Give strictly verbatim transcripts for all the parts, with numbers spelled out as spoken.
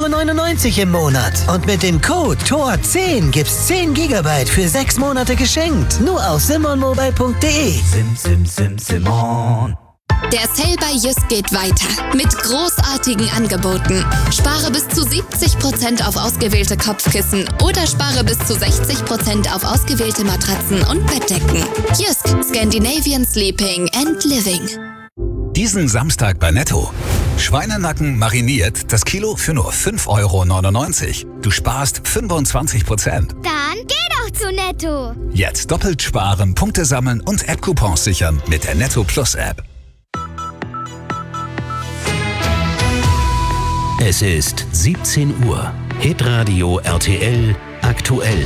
nur neunundneunzig im Monat. Und mit dem Code T O R zehn gibt's zehn Gigabyte für sechs Monate geschenkt. Nur auf simonmobile punkt de. Sim, sim, sim, Simon. Der Sale bei Jysk geht weiter mit großartigen Angeboten. Spare bis zu siebzig Prozent auf ausgewählte Kopfkissen oder spare bis zu sechzig Prozent auf ausgewählte Matratzen und Bettdecken. Jysk, Scandinavian Sleeping and Living. Diesen Samstag bei Netto. Schweinenacken mariniert, das Kilo für nur fünf Euro neunundneunzig. Du sparst fünfundzwanzig Prozent. Dann geh doch zu Netto. Jetzt doppelt sparen, Punkte sammeln und App-Coupons sichern mit der Netto Plus App. Es ist siebzehn Uhr. Hitradio R T L aktuell.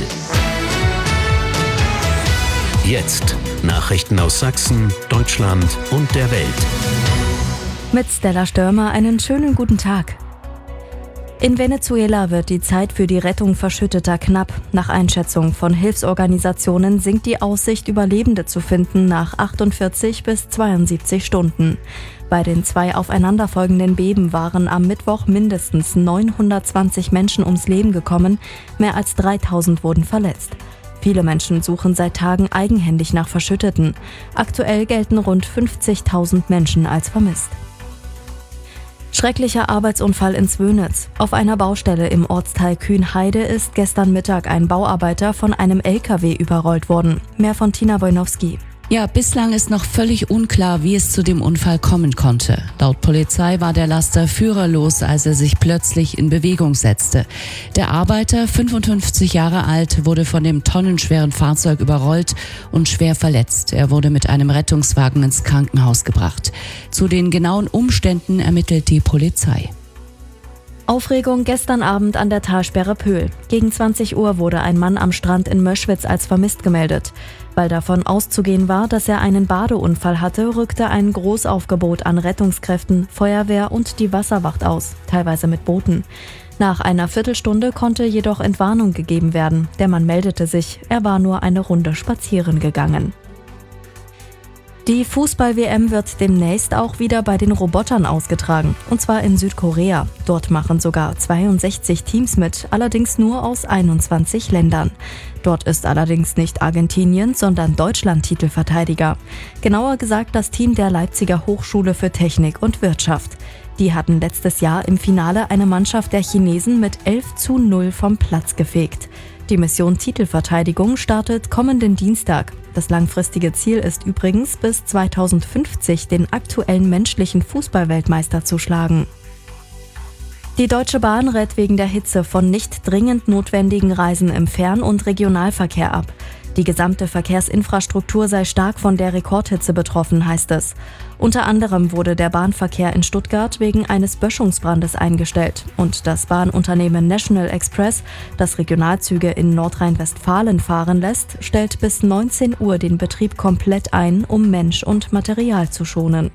Jetzt Nachrichten aus Sachsen, Deutschland und der Welt. Mit Stella Störmer einen schönen guten Tag. In Venezuela wird die Zeit für die Rettung Verschütteter knapp. Nach Einschätzung von Hilfsorganisationen sinkt die Aussicht, Überlebende zu finden, nach achtundvierzig bis zweiundsiebzig Stunden. Bei den zwei aufeinanderfolgenden Beben waren am Mittwoch mindestens neunhundertzwanzig Menschen ums Leben gekommen, mehr als dreitausend wurden verletzt. Viele Menschen suchen seit Tagen eigenhändig nach Verschütteten. Aktuell gelten rund fünfzigtausend Menschen als vermisst. Schrecklicher Arbeitsunfall in Zwönitz. Auf einer Baustelle im Ortsteil Kühnheide ist gestern Mittag ein Bauarbeiter von einem L K W überrollt worden. Mehr von Tina Wojnowski. Ja, bislang ist noch völlig unklar, wie es zu dem Unfall kommen konnte. Laut Polizei war der Laster führerlos, als er sich plötzlich in Bewegung setzte. Der Arbeiter, fünfundfünfzig Jahre alt, wurde von dem tonnenschweren Fahrzeug überrollt und schwer verletzt. Er wurde mit einem Rettungswagen ins Krankenhaus gebracht. Zu den genauen Umständen ermittelt die Polizei. Aufregung gestern Abend an der Talsperre Pöhl. Gegen zwanzig Uhr wurde ein Mann am Strand in Möschwitz als vermisst gemeldet. Weil davon auszugehen war, dass er einen Badeunfall hatte, rückte ein Großaufgebot an Rettungskräften, Feuerwehr und die Wasserwacht aus, teilweise mit Booten. Nach einer Viertelstunde konnte jedoch Entwarnung gegeben werden. Der Mann meldete sich, er war nur eine Runde spazieren gegangen. Die Fußball-W M wird demnächst auch wieder bei den Robotern ausgetragen, und zwar in Südkorea. Dort machen sogar zweiundsechzig Teams mit, allerdings nur aus einundzwanzig Ländern. Dort ist allerdings nicht Argentinien, sondern Deutschland Titelverteidiger. Genauer gesagt das Team der Leipziger Hochschule für Technik und Wirtschaft. Die hatten letztes Jahr im Finale eine Mannschaft der Chinesen mit elf zu null vom Platz gefegt. Die Mission Titelverteidigung startet kommenden Dienstag. Das langfristige Ziel ist übrigens, bis zweitausendfünfzig den aktuellen menschlichen Fußballweltmeister zu schlagen. Die Deutsche Bahn rät wegen der Hitze von nicht dringend notwendigen Reisen im Fern- und Regionalverkehr ab. Die gesamte Verkehrsinfrastruktur sei stark von der Rekordhitze betroffen, heißt es. Unter anderem wurde der Bahnverkehr in Stuttgart wegen eines Böschungsbrandes eingestellt. Und das Bahnunternehmen National Express, das Regionalzüge in Nordrhein-Westfalen fahren lässt, stellt bis neunzehn Uhr den Betrieb komplett ein, um Mensch und Material zu schonen.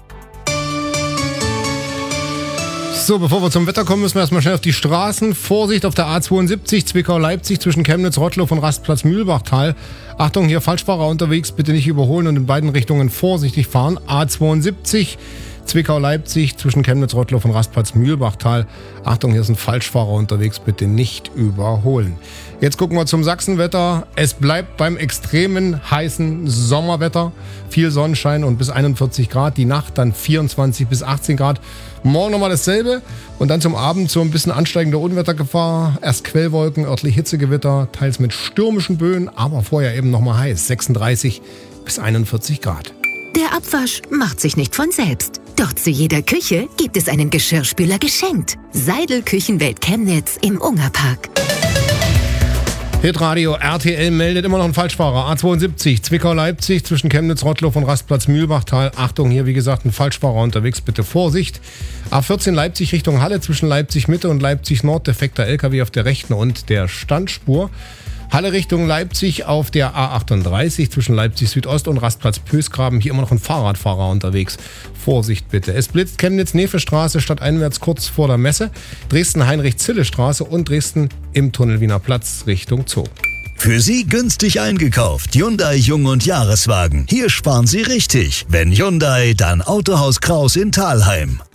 So, bevor wir zum Wetter kommen, müssen wir erstmal schnell auf die Straßen. Vorsicht auf der A zweiundsiebzig Zwickau-Leipzig zwischen Chemnitz-Rottloff und Rastplatz-Mühlbachtal. Achtung, hier Falschfahrer unterwegs, bitte nicht überholen und in beiden Richtungen vorsichtig fahren. A zweiundsiebzig Zwickau-Leipzig zwischen Chemnitz-Rottloff und Rastplatz-Mühlbachtal. Achtung, hier sind Falschfahrer unterwegs, bitte nicht überholen. Jetzt gucken wir zum Sachsenwetter. Es bleibt beim extremen heißen Sommerwetter. Viel Sonnenschein und bis einundvierzig Grad. Die Nacht dann vierundzwanzig bis achtzehn Grad. Morgen nochmal dasselbe und dann zum Abend so ein bisschen ansteigende Unwettergefahr. Erst Quellwolken, örtlich Hitzegewitter, teils mit stürmischen Böen, aber vorher eben nochmal heiß. sechsunddreißig bis einundvierzig Grad. Der Abwasch macht sich nicht von selbst. Doch zu jeder Küche gibt es einen Geschirrspüler geschenkt. Seidel Küchenwelt Chemnitz im Ungerpark. Hitradio R T L meldet immer noch einen Falschfahrer. A zweiundsiebzig Zwickau-Leipzig zwischen Chemnitz-Rottloff und Rastplatz-Mühlbachtal. Achtung, hier wie gesagt ein Falschfahrer unterwegs, bitte Vorsicht. A vierzehn Leipzig Richtung Halle zwischen Leipzig-Mitte und Leipzig-Nord. Defekter L K W auf der rechten und der Standspur. Halle Richtung Leipzig auf der A achtunddreißig zwischen Leipzig Südost und Rastplatz Pösgraben. Hier immer noch ein Fahrradfahrer unterwegs. Vorsicht bitte. Es blitzt Chemnitz-Nefe-Straße stadteinwärts kurz vor der Messe. Dresden-Heinrich-Zille-Straße und Dresden im Tunnel Wiener Platz Richtung Zoo. Für Sie günstig eingekauft. Hyundai Jung- und Jahreswagen. Hier sparen Sie richtig. Wenn Hyundai, dann Autohaus Kraus in Thalheim.